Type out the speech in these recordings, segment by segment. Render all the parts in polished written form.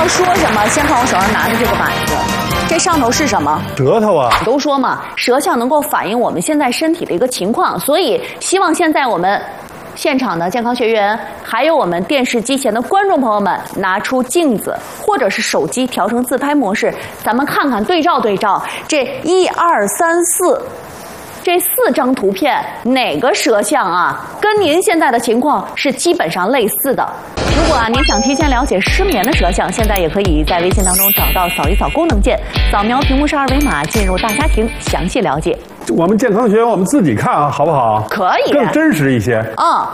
要说什么，先看我手上拿的这个板子，这上头是什么？ 舌头啊！ 都说嘛，舌象能够反映我们现在身体的一个情况，所以希望现在我们现场的健康学员，还有我们电视机前的观众朋友们，拿出镜子或者是手机调成自拍模式，咱们看看对照这1、2、3、4。这4张图片哪个舌象啊，跟您现在的情况是基本上类似的？如果您想提前了解失眠的舌象，现在也可以在微信当中找到扫一扫功能键，扫描屏幕上二维码进入大家庭，详细了解。 我们健康学员我们自己看好不好？ 可以， 更真实一些。 哇，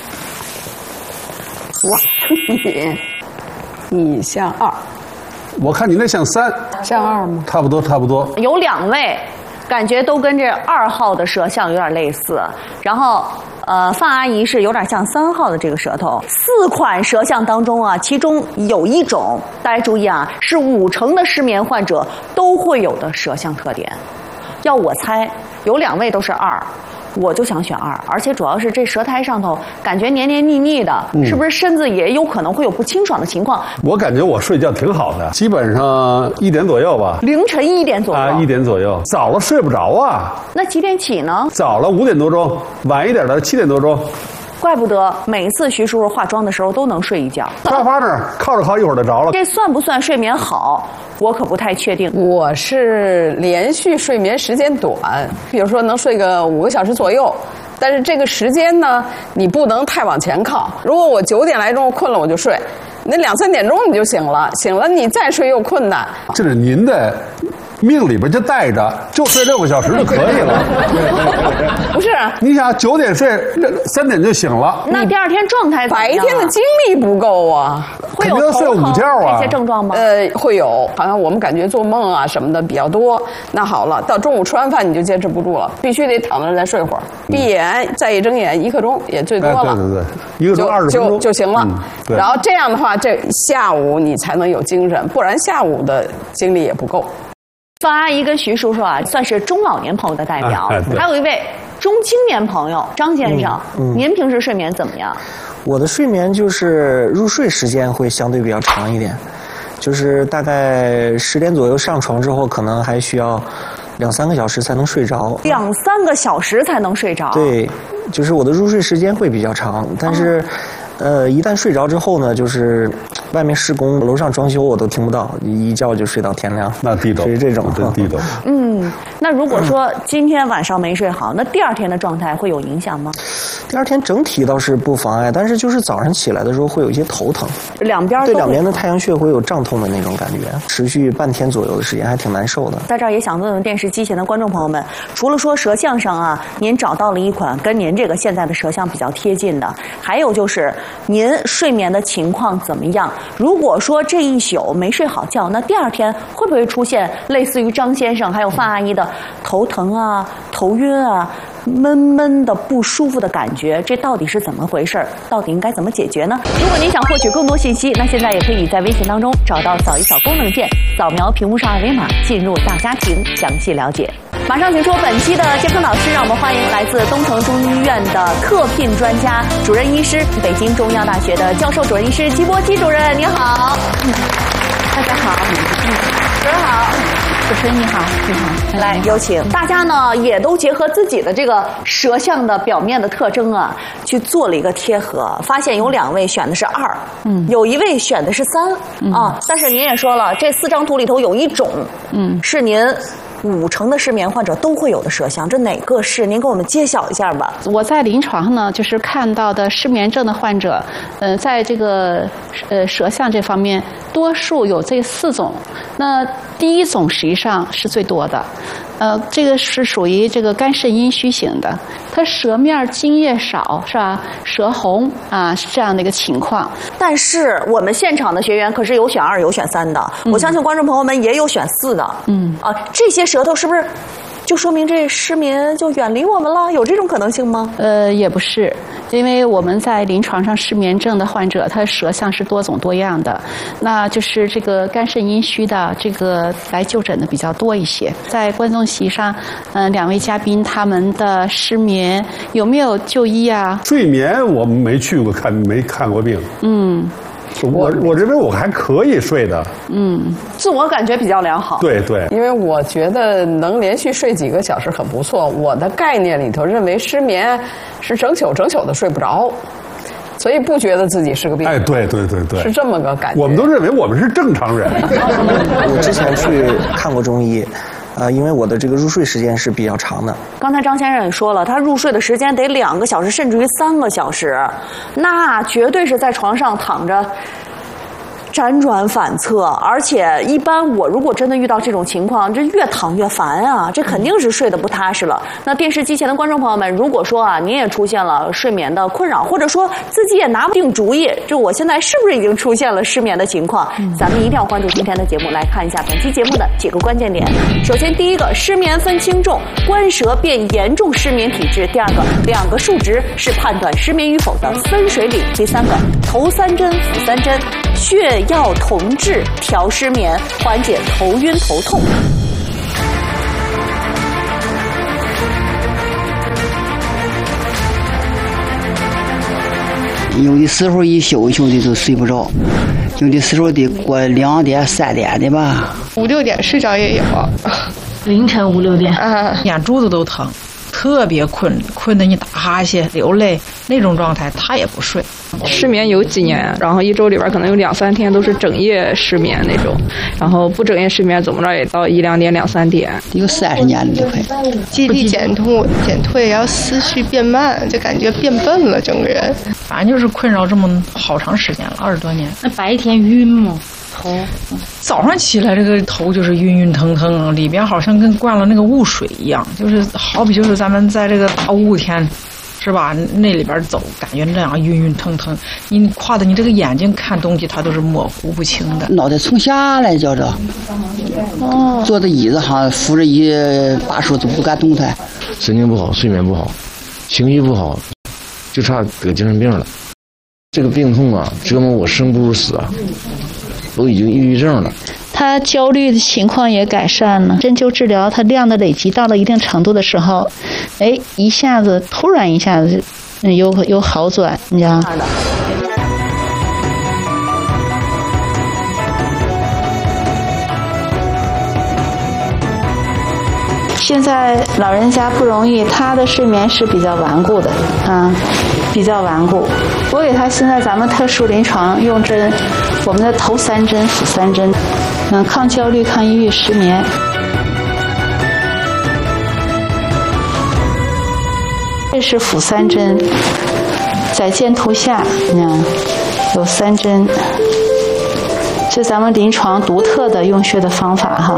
你像2， 我看你那像3， 像2吗？ 差不多。 有2位。感觉都跟这2号的舌象有点类似，然后范阿姨是有点像3号的这个舌头。4款舌象当中啊，其中有一种大家注意啊，是50%的失眠患者都会有的舌象特点。要我猜，有2位都是2。我就想选2，而且主要是这舌苔上头感觉黏黏腻腻的，是不是身子也有可能会有不清爽的情况？ 我感觉我睡觉挺好的，基本上1点左右吧。 凌晨1点左右啊，1点左右，早了睡不着啊。 那几点起呢？ 早了5点多钟，晚一点的7点多钟。 怪不得每次徐叔叔化妆的时候都能睡一觉。 沙发那儿靠着一会儿就着了。 这算不算睡眠好？我可不太确定。 我是连续睡眠时间短，比如说能睡个5个小时左右。但是这个时间呢，你不能太往前靠。如果我9点来钟困了我就睡，那2、3点钟你就醒了，醒了你再睡又困难。 这是您的命里边就带着，就睡6个小时就可以了。 不是， 你想9点睡，3点就醒了， 那第2天状态怎么样啊？ 白天的精力不够啊。 会有肯定睡午觉啊这些症状吗？ 会有，好像我们感觉做梦啊什么的比较多。那好了，到中午吃完饭你就坚持不住了，必须得躺在那儿再睡会儿，闭眼再一睁眼1刻钟也最多了。 对，1个钟20分钟就行了。然后这样的话，这下午你才能有精神，不然下午的精力也不够。 范阿姨跟徐叔叔啊，算是中老年朋友的代表，还有一位中青年朋友张先生。您平时睡眠怎么样？ 我的睡眠就是入睡时间会相对比较长一点，就是大概10点左右上床之后，可能还需要2、3个小时才能睡着。 2、3个小时才能睡着？ 对，就是我的入睡时间会比较长，但是。一旦睡着之后呢，就是外面施工、楼上装修我都听不到，一觉就睡到天亮。 那地道， 是这种， 真地道。 那如果说今天晚上没睡好，那第2天的状态会有影响吗？ 第2天整体倒是不妨碍，但是就是早上起来的时候会有一些头疼， 两边对2边的太阳穴会有胀痛的那种感觉，持续半天左右的时间，还挺难受的。 在这儿也想问问电视机前的观众朋友们，除了说舌象上啊，您找到了一款跟您这个现在的舌象比较贴近的，还有就是您睡眠的情况怎么样？如果说这一宿没睡好觉，那第2天会不会出现类似于张先生还有范阿姨的头疼啊、头晕啊、闷闷的不舒服的感觉？这到底是怎么回事？到底应该怎么解决呢？如果您想获取更多信息，那现在也可以在微信当中找到扫一扫功能键，扫描屏幕上二维码进入大家庭，详细了解。马上请出本期的健康导师，让我们欢迎来自东城中医院的特聘专家、主任医师、北京中医药大学的教授主任医师姬波姬主任，您好。大家好，主任好。主持人你好，你好，来有请大家呢，也都结合自己的这个舌象的表面的特征啊，去做了一个贴合，发现有2位选的是2，有1位选的是3，啊，但是您也说了，这4张图里头有一种，是您50%的失眠患者都会有的舌象，这哪个是？您给我们揭晓一下吧。 我在临床上呢，就是看到的失眠症的患者，在这个舌象这方面，多数有这4种。那第1种实际上是最多的，这个是属于这个肝肾阴虚型的，它舌面津液少，是吧？舌红啊，是这样的一个情况。 但是我们现场的学员可是有选2有选3的，我相信观众朋友们也有选4的，这些舌头是不是就说明这失眠就远离我们了？有这种可能性吗？ 也不是，因为我们在临床上失眠症的患者，他舌象是多种多样的，那就是这个肝肾阴虚的这个来就诊的比较多一些。在观众席上，2位嘉宾他们的失眠有没有就医啊？ 睡眠我们没去过没看过病。 我认为我还可以睡的。 自我感觉比较良好。 对对， 因为我觉得能连续睡几个小时很不错。我的概念里头认为失眠是整宿的睡不着，所以不觉得自己是个病。 哎，对， 是这么个感觉。 我们都认为我们是正常人。 我之前去看过中医，因为我的这个入睡时间是比较长的。 刚才张先生也说了，他入睡的时间得2个小时，甚至于3个小时，那绝对是在床上躺着辗转反侧，而且一般我如果真的遇到这种情况，这越躺越烦啊，这肯定是睡得不踏实了。那电视机前的观众朋友们，如果说啊您也出现了睡眠的困扰，或者说自己也拿不定主意，就我现在是不是已经出现了失眠的情况，咱们一定要关注今天的节目，来看一下本期节目的几个关键点。首先第一个，失眠分轻重，关舌变严重失眠体质；第二个，2个数值是判断失眠与否的分水岭；第三个，头3针腹3针，血药同治，调失眠，缓解头晕头痛。 有的时候一宿一宿的就睡不着，有的时候得过2点3点的吧 ，5、6点睡着也有， 凌晨5、6点眼珠子都疼，特别困得你打哈欠流泪那种状态，他也不睡。 失眠有几年，然后1周里边可能有2、3天都是整夜失眠那种，然后不整夜失眠怎么着也到1、2点、2、3点， 有30年了快。 记忆力减退，然后思绪变慢，就感觉变笨了，整个人。 反正就是困扰这么好长时间了，20多年。 那白天晕吗？头早上起来这个头就是晕腾腾，里边好像跟灌了那个雾水一样，就是好比就是咱们在这个大雾天。是吧？那里边走，感觉那样晕腾腾，你跨的你这个眼睛看东西，它都是模糊不清的。 脑袋冲下来叫着，坐在椅子上扶着一把手都不敢动弹。 神经不好，睡眠不好，情绪不好，就差得精神病了。这个病痛啊，折磨我生不如死啊，都已经抑郁症了。 他焦虑的情况也改善了，针灸治疗它量的累积到了一定程度的时候，一下子突然一下子有好转，你知道吗？现在老人家不容易，他的睡眠是比较顽固的比较顽固。我给他现在咱们特殊临床用针，我们的头3针、腹3针，抗焦虑、抗抑郁、失眠。这是腹3针，在箭头下，有3针，是咱们临床独特的用穴的方法哈。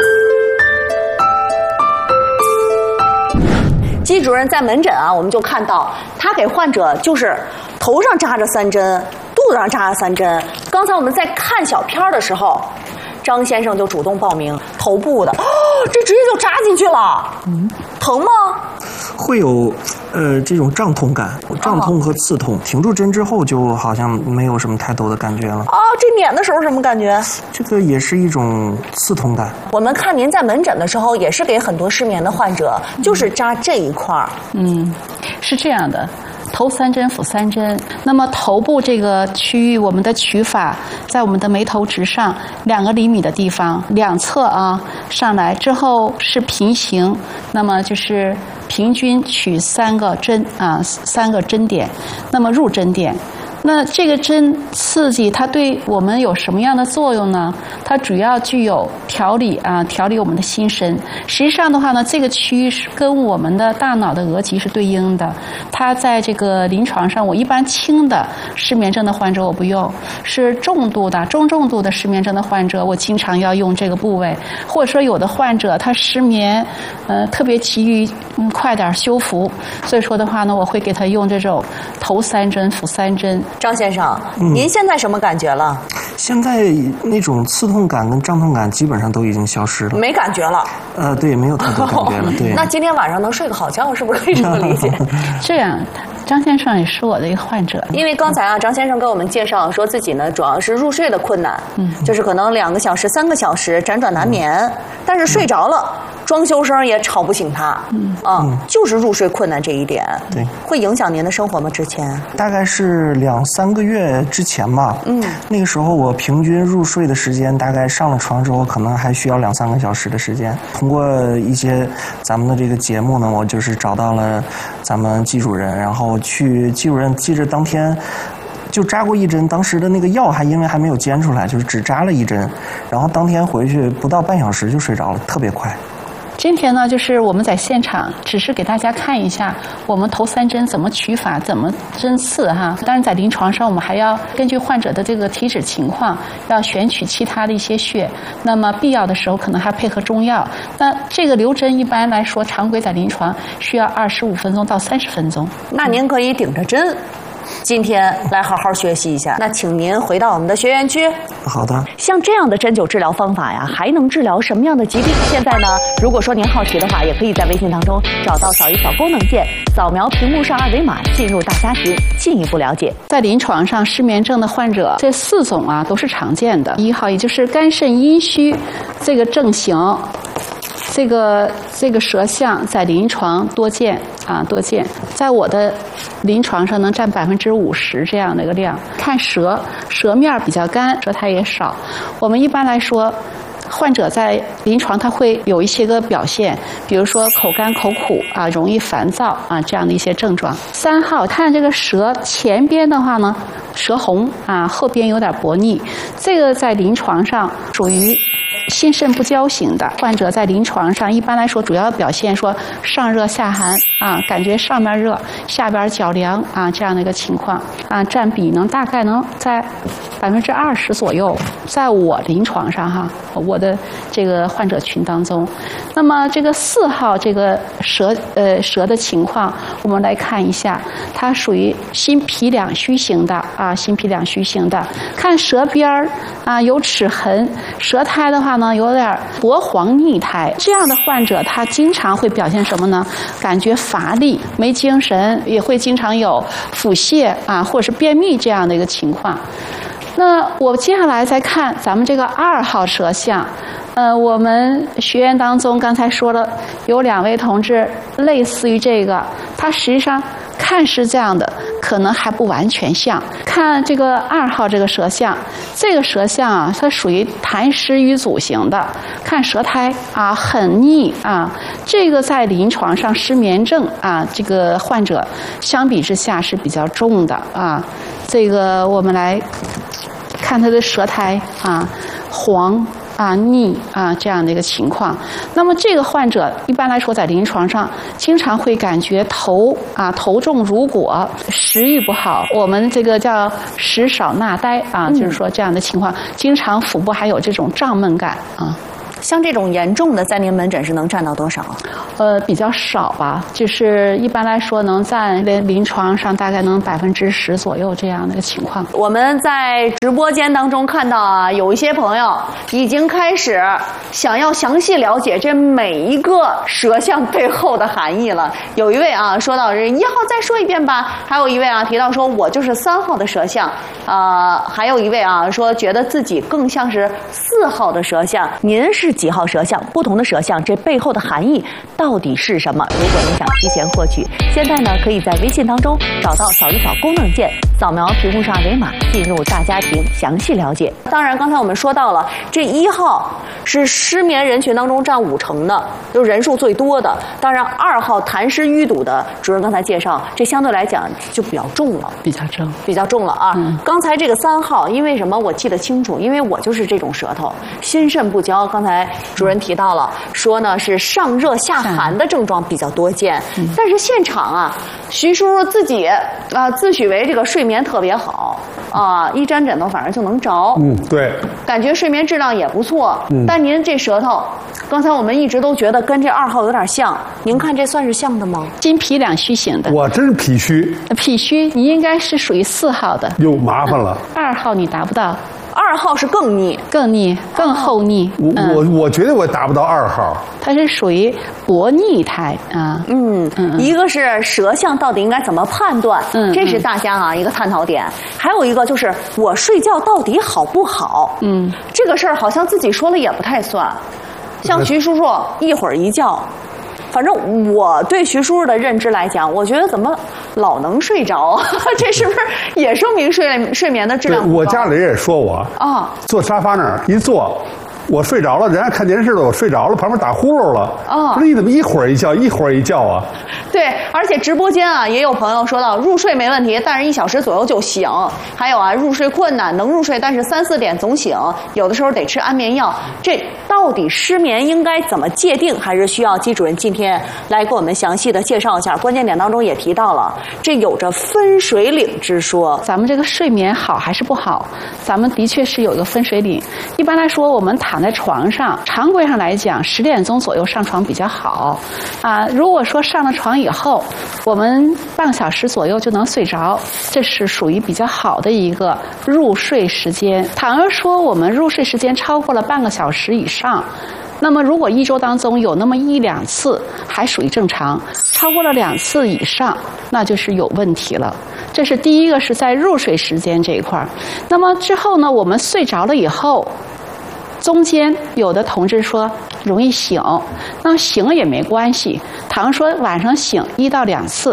季主任在门诊啊，我们就看到他给患者就是头上扎着3针，肚子上扎着3针。刚才我们在看小片的时候，张先生就主动报名头部的，这直接就扎进去了，疼吗？ 会有这种胀痛感，胀痛和刺痛。停住针之后就好像没有什么太多的感觉了。 这捻的时候什么感觉？ 这个也是一种刺痛感。 我们看您在门诊的时候，也是给很多失眠的患者，就是扎这一块儿。 是这样的。头3针，腹3针。那么头部这个区域，我们的取法在我们的眉头直上2厘米的地方，两侧上来之后是平行，那么就是平均取3个针3个针点，那么入针点。那这个针刺激它对我们有什么样的作用呢？它主要具有调理我们的心神。实际上的话呢，这个区域是跟我们的大脑的额极是对应的。它在这个临床上，我一般轻的失眠症的患者我不用，是重度的、中重度的失眠症的患者，我经常要用这个部位。或者说有的患者他失眠，特别急于快点修复，所以说的话呢，我会给他用这种头3针、腹3针。 张先生，您现在什么感觉了？ 现在那种刺痛感跟胀痛感基本上都已经消失了， 没感觉了。 对，没有太多感觉了。对。 那今天晚上能睡个好觉，是不是可以这么理解？ 这样，张先生也是我的一个患者。 因为刚才啊，张先生给我们介绍说自己呢主要是入睡的困难，就是可能2个小时、3个小时辗转难眠，但是睡着了。装修声也吵不醒他，就是入睡困难这一点， 对， 会影响您的生活吗？之前大概是2、3个月之前吧，那个时候我平均入睡的时间大概上了床之后，可能还需要2、3个小时的时间。通过一些咱们的这个节目呢，我就是找到了咱们季主任，然后去季主任记着当天。就扎过1针，当时的那个药因为还没有煎出来，就是只扎了1针，然后当天回去不到半小时就睡着了，特别快。 今天呢，就是我们在现场，只是给大家看一下我们头3针怎么取法，怎么针刺哈。当然，在临床上，我们还要根据患者的这个体质情况，要选取其他的一些穴。那么必要的时候，可能还配合中药。那这个留针一般来说，常规在临床需要25分钟到30分钟。 那您可以顶着针。今天来好好学习一下，那请您回到我们的学员区。 好的。 像这样的针灸治疗方法呀，还能治疗什么样的疾病？现在呢，如果说您好奇的话，也可以在微信当中找到扫一扫功能键，扫描屏幕上2维码，进入大家庭，进一步了解。 在临床上，失眠症的患者这4种啊都是常见的。1号也就是肝肾阴虚这个症型。这个舌象在临床多见，在我的临床上能占50%这样的一个量。看舌面比较干，舌苔也少。我们一般来说，患者在临床他会有一些个表现，比如说口干口苦啊，容易烦躁啊这样的一些症状。3号看这个舌前边的话呢，舌红啊，后边有点薄腻，这个在临床上属于心肾不交型的患者，在临床上一般来说主要表现说上热下寒啊，感觉上面热下边脚凉啊这样的一个情况啊，占比大概能在20%左右，在我临床上哈，我的这个患者群当中。那么这个4号这个舌的情况，我们来看一下，它属于心脾两虚型的啊，心脾两虚型的。看舌边儿啊有齿痕，舌苔的话呢有点薄黄腻苔，这样的患者他经常会表现什么呢？感觉乏力、没精神，也会经常有腹泻啊，或者是便秘这样的一个情况。那我接下来再看咱们这个2号舌象，我们学员当中刚才说了有2位同志类似于这个，他实际上看是这样的，可能还不完全像。看这个2号这个舌象，这个舌象啊，它属于痰湿瘀阻型的，看舌苔啊很腻啊，这个在临床上失眠症啊这个患者相比之下是比较重的啊。这个我们来看他的舌苔啊黄啊腻啊这样的一个情况。那么这个患者一般来说在临床上经常会感觉头重如裹，食欲不好，我们这个叫食少纳呆啊，就是说这样的情况，经常腹部还有这种胀闷感啊。 像这种严重的，在您门诊是能占到多少？ 比较少吧，就是一般来说能占临床上大概能10%左右这样的一个情况。 我们在直播间当中看到啊，有一些朋友已经开始想要详细了解这每一个舌象背后的含义了。有一位啊说到1号再说一遍吧，还有一位啊提到说我就是3号的舌象，还有一位啊说觉得自己更像是4号的舌象。您是几号舌象？不同的舌象这背后的含义到底是什么？如果您想提前获取，现在呢可以在微信当中找到扫一扫功能键，扫描屏幕上2维码，进入大家庭详细了解。当然刚才我们说到了，这1号是失眠人群当中占50%的，就是人数最多的。当然2号痰湿淤堵的，主任刚才介绍，这相对来讲就比较重了，比较重了啊。刚才这个3号，因为什么我记得清楚，因为我就是这种舌头，心肾不交。刚才主任提到了，说呢是上热下寒的症状比较多见，但是现场啊，徐叔叔自己自诩为这个睡眠特别好啊，一沾枕头反正就能着， 对， 感觉睡眠质量也不错。但您这舌头，刚才我们一直都觉得跟这2号有点像，您看这算是像的吗？ 心脾两虚型的。 我真是脾虚。 脾虚，你应该是属于4号的。 又麻烦了。 2号你达不到。 2号是更腻， 更厚腻。 我觉得我达不到2号， 它是属于薄腻态啊。 一个是舌象到底应该怎么判断，这是大家一个探讨点。还有一个就是我睡觉到底好不好？这个事儿好像自己说了也不太算。像徐叔叔一会儿一觉。反正我对徐叔叔的认知来讲，我觉得怎么老能睡着，这是不是也说明睡眠的质量不高？ 我家里人也说我坐沙发那儿一坐，我睡着了，人家看电视了，我睡着了，旁边打呼噜了。说你怎么一会儿一觉一会儿一觉啊？ 对，而且直播间也有朋友说到入睡没问题，但是1小时左右就醒。还有入睡困难，能入睡，但是3、4点总醒，有的时候得吃安眠药。这到底失眠应该怎么界定？还是需要季主任今天来给我们详细的介绍一下。关键点当中也提到了，这有着分水岭之说。 咱们这个睡眠好还是不好？咱们的确是有一个分水岭。一般来说，我们躺在床上，常规上来讲，10点钟左右上床比较好。如果说上了床以后，我们半个小时左右就能睡着，这是属于比较好的一个入睡时间。倘若说我们入睡时间超过了半个小时以上，那么如果1周当中有那么1、2次还属于正常，超过了2次以上，那就是有问题了。这是第一个，是在入睡时间这一块儿。那么之后呢，我们睡着了以后，中间有的同志说容易醒，那么醒也没关系。倘若说晚上醒1到2次，